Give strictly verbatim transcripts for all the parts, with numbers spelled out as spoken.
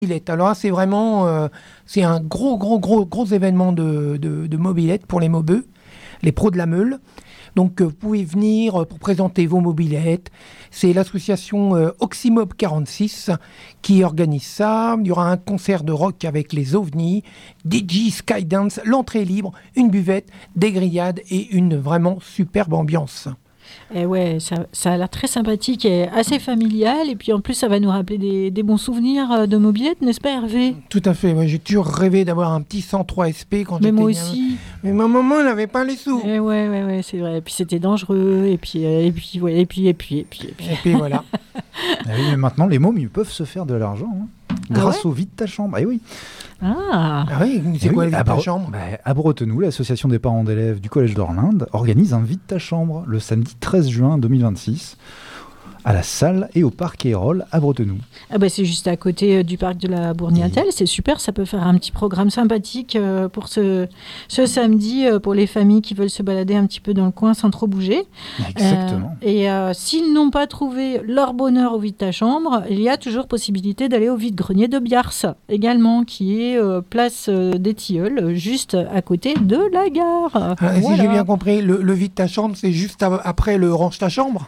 mobilette. Alors là, c'est vraiment euh, c'est un gros, gros, gros, gros événement de, de, de mobilette pour les mobeux, les pros de la Meule. Donc, euh, vous pouvez venir euh, pour présenter vos mobilettes. C'est l'association euh, Oxymob quarante-six qui organise ça. Il y aura un concert de rock avec les ovnis, D J Skydance, l'entrée est libre, une buvette, des grillades et une vraiment superbe ambiance. Et ouais, ça, ça a l'air très sympathique et assez familial. Et puis en plus, ça va nous rappeler des, des bons souvenirs de mobilette, n'est-ce pas, Hervé ? Tout à fait. Ouais, j'ai toujours rêvé d'avoir un petit cent trois S P quand Mais j'étais moi gamin. aussi. Mais ma maman, elle n'avait pas les sous. Et ouais, ouais, ouais, c'est vrai. Et puis c'était dangereux. Et puis, euh, et puis, ouais, et puis, et puis, et puis, et puis. Et puis voilà. Ah oui, mais maintenant, les mômes, ils peuvent se faire de l'argent hein, grâce Ah ouais au vide ta chambre. Eh oui. Ah. Ah oui, c'est Eh quoi oui, le à vide ta Bro- chambre bah, À Bretenoux, l'association des parents d'élèves du Collège d'Orlinde organise un vide ta chambre le samedi treize juin deux mille vingt-six à la salle et au parc Hérol à Bretenoux. Ah bah c'est juste à côté euh, du parc de la Bourniatelle, c'est super, ça peut faire un petit programme sympathique euh, pour ce, ce samedi euh, pour les familles qui veulent se balader un petit peu dans le coin sans trop bouger. Exactement. Euh, et euh, s'ils n'ont pas trouvé leur bonheur au vide ta chambre, il y a toujours possibilité d'aller au vide-grenier de Biars également, qui est euh, place euh, des Tilleuls, juste à côté de la gare. Ah, Si Voilà. j'ai bien compris, le, le vide ta chambre, c'est juste av- après le range ta chambre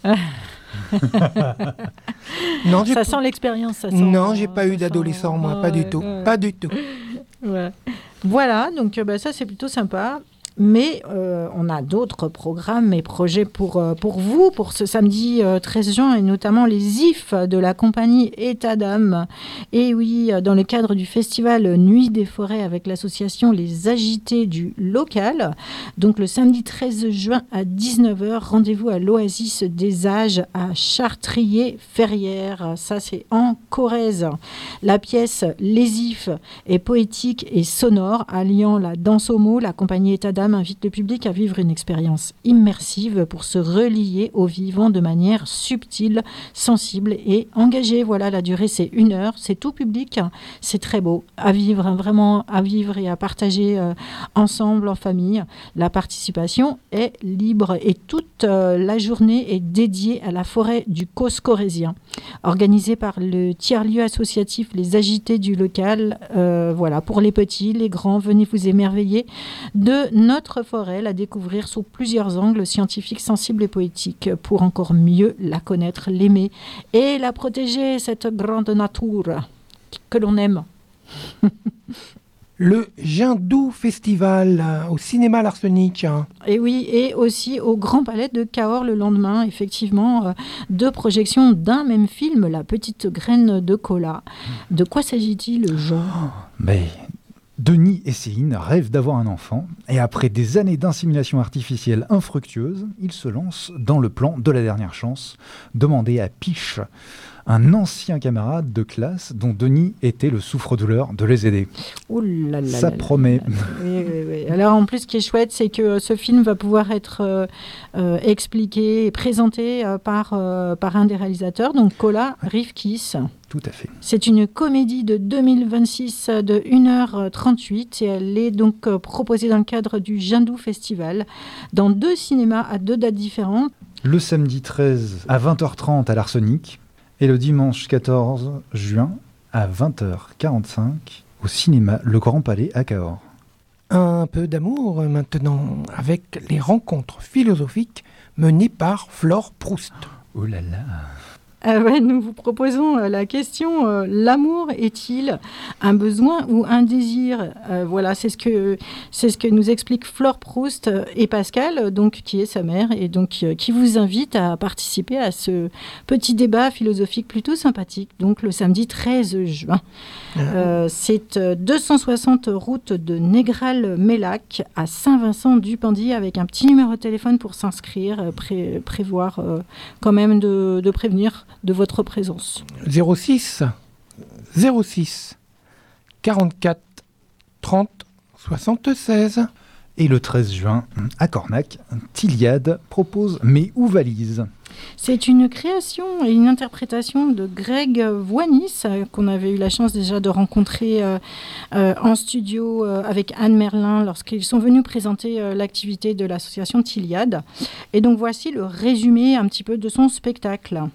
Non, j'ai Ça pas- sent l'expérience, ça sent. Non, j'ai pas ça eu sent- d'adolescent, moi, Ouais, pas du tout. ouais. Pas du tout. Ouais. Voilà, donc euh, bah, ça c'est plutôt sympa. Mais euh, on a d'autres programmes et projets pour, euh, pour vous, pour ce samedi euh, treize juin, et notamment les I F de la compagnie État d'âme. Et oui, euh, dans le cadre du festival Nuit des forêts avec l'association Les Agités du local. Donc le samedi treize juin à dix-neuf heures, rendez-vous à l'Oasis des Âges à Chartrier-Ferrières. Ça c'est en Corrèze. La pièce Les I F est poétique et sonore, alliant la danse homo. La compagnie État d'âme invite le public à vivre une expérience immersive pour se relier au vivant de manière subtile, sensible et engagée. Voilà, la durée c'est une heure, c'est tout public, c'est très beau à vivre, hein, vraiment à vivre et à partager euh, ensemble en famille. La participation est libre et toute euh, la journée est dédiée à la forêt du Causse corrézien, organisée par le tiers-lieu associatif Les Agités du local. Euh, voilà, pour les petits, les grands, venez vous émerveiller de notre forêt, la découvrir sous plusieurs angles scientifiques, sensibles et poétiques, pour encore mieux la connaître, l'aimer et la protéger, cette grande nature que l'on aime. Le Jindou Festival euh, au cinéma L'Arsenic. hein. Et oui, et aussi au Grand Palais de Cahors le lendemain, effectivement, euh, deux projections d'un même film, La Petite Graine de Cola. De quoi s'agit-il, Jean ? Mais Denis et Céline rêvent d'avoir un enfant et après des années d'insémination artificielle infructueuse, ils se lancent dans le plan de la dernière chance, demandé à Piche, un ancien camarade de classe dont Denis était le souffre-douleur, de les aider. Ouh là là Ça là là promet. là là. Oui, oui, oui. Alors en plus, ce qui est chouette, c'est que ce film va pouvoir être euh, euh, expliqué et présenté euh, par, euh, par un des réalisateurs, donc Kola Rivkis. Tout à fait. C'est une comédie de deux mille vingt-six de une heure trente-huit et elle est donc euh, proposée dans le cadre du Jindou Festival dans deux cinémas à deux dates différentes. Le samedi treize à vingt heures trente à l'Arsenic et le dimanche quatorze juin à vingt heures quarante-cinq au cinéma Le Grand Palais à Cahors. Un peu d'amour euh, maintenant avec les rencontres philosophiques menées par Flore Proust. Oh là là. Euh, ouais, nous vous proposons euh, la question euh, l'amour est-il un besoin ou un désir ? Euh, Voilà, c'est ce que c'est ce que nous explique Flore Proust euh, et Pascal, euh, donc qui est sa mère et donc euh, qui vous invite à participer à ce petit débat philosophique plutôt sympathique. Donc le samedi treize juin, euh, c'est euh, deux cent soixante route de Négral-Mélac à Saint-Vincent-du-Pendy avec un petit numéro de téléphone pour s'inscrire, euh, pré- prévoir euh, quand même de, de prévenir de votre présence. zéro six zéro six quarante-quatre trente soixante-seize. Et le treize juin, à Cornac, Tiliade propose « Mais où valise ?» C'est une création et une interprétation de Greg Voinis, euh, qu'on avait eu la chance déjà de rencontrer euh, euh, en studio euh, avec Anne Merlin lorsqu'ils sont venus présenter euh, l'activité de l'association Tiliade. Et donc voici le résumé un petit peu de son spectacle.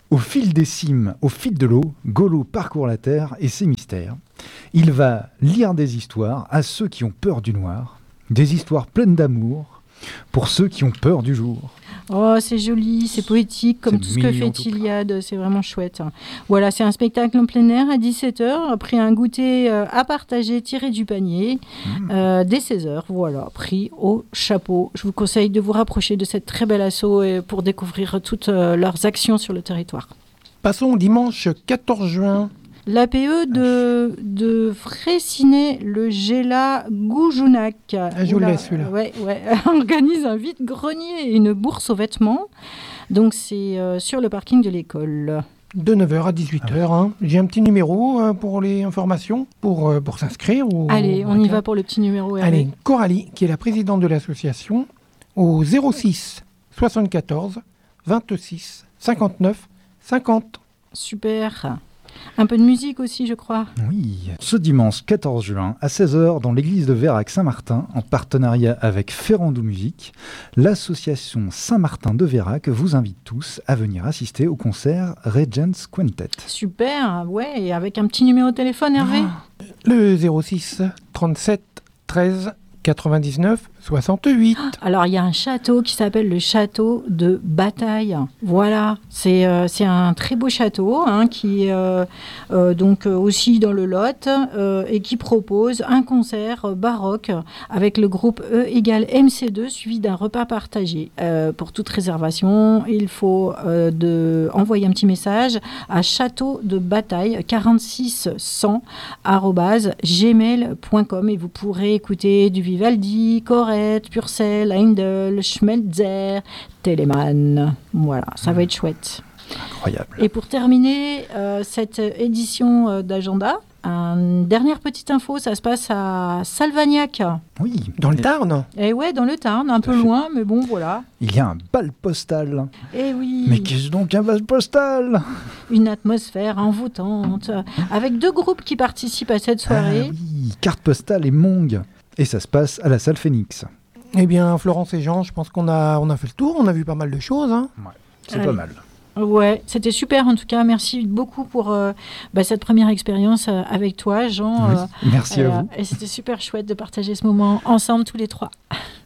Au fil des cimes, au fil de l'eau, Golo parcourt la terre et ses mystères. Il va lire des histoires à ceux qui ont peur du noir, des histoires pleines d'amour pour ceux qui ont peur du jour. Oh, c'est joli, c'est poétique, comme C'est tout ce que mignon, fait tout ça. Iliade, c'est vraiment chouette. Voilà, c'est un spectacle en plein air à dix-sept heures, après un goûter euh, à partager tiré du panier, Mmh. euh, dès seize heures, voilà, prix au chapeau. Je vous conseille de vous rapprocher de cette très belle asso et pour découvrir toutes euh, leurs actions sur le territoire. Passons au dimanche quatorze juin. L'A P E de, de Fraissinet, le Géla Goujounac, Ah, je vous le Oula, laisse, celui-là. ouais, ouais, organise un vide-grenier et une bourse aux vêtements. Donc c'est euh, sur le parking de l'école. De neuf heures à dix-huit heures. Hein. J'ai un petit numéro euh, pour les informations, pour, euh, pour s'inscrire. Ou... Allez, on y va pour le petit numéro. Hervé. Allez, Coralie, qui est la présidente de l'association, au zéro six soixante-quatorze vingt-six cinquante-neuf cinquante. Super. Un peu de musique aussi, je crois. Oui, ce dimanche quatorze juin à seize heures dans l'église de Vérac-Saint-Martin, en partenariat avec Ferrandou Musique, l'association Saint-Martin de Vérac vous invite tous à venir assister au concert Regents Quintet. Super, ouais, et avec un petit numéro de téléphone, Hervé. Le zéro six trente-sept treize quatre-vingt-dix-neuf soixante-huit. Alors, il y a un château qui s'appelle le château de Bataille. Voilà, c'est euh, c'est un très beau château hein, qui est euh, euh, donc euh, aussi dans le Lot euh, et qui propose un concert euh, baroque avec le groupe E égale M C deux suivi d'un repas partagé. Euh, pour toute réservation, il faut euh, de envoyer un petit message à château de bataille quarante-six cent arobase gmail point com et vous pourrez écouter du Vivaldi, Corrette, Purcell, Heindel, Schmelzer, Telemann. Voilà, ça va être chouette. Incroyable. Et pour terminer euh, cette édition euh, d'agenda, une dernière petite info, ça se passe à Salvagnac. Oui, Dans le Tarn. Et ouais, dans le Tarn, un Tout à peu fait. loin, mais bon, voilà. il y a un bal postal. Et oui, Mais qu'est-ce donc un bal postal? une atmosphère envoûtante, avec deux groupes qui participent à cette soirée. Ah oui, carte postale et Mong. Et ça se passe à la salle Phoenix. Eh bien, Florence et Jean, je pense qu'on a, on a fait le tour. On a vu pas mal de choses. Hein. C'est Allez. pas mal. Ouais, c'était super en tout cas. Merci beaucoup pour euh, bah, cette première expérience euh, avec toi, Jean. Oui, Euh, merci à euh, vous. Et c'était super chouette de partager ce moment ensemble tous les trois.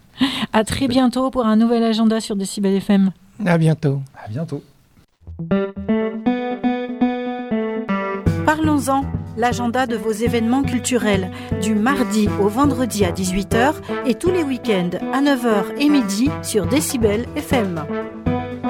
À très bientôt pour un nouvel agenda sur Décibel F M. À bientôt. À bientôt. Parlons-en, l'agenda de vos événements culturels, du mardi au vendredi à dix-huit heures et tous les week-ends à neuf heures et midi sur Décibel F M.